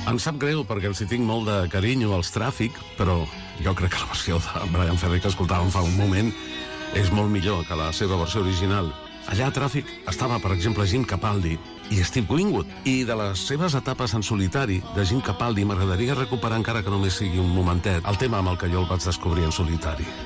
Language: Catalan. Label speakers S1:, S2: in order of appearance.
S1: Em sap greu perquè els hi tinc molt de carinyo als Tràfic, però jo crec que la versió de Brian Ferry que escoltàvem fa un moment és molt millor que la seva versió original. Allà a Tràfic estava, per exemple, Jim Capaldi i Steve Winwood. I de les seves etapes en solitari, de Jim Capaldi, m'agradaria recuperar, encara que només sigui un momentet, el tema amb el que jo el vaig descobrir en solitari.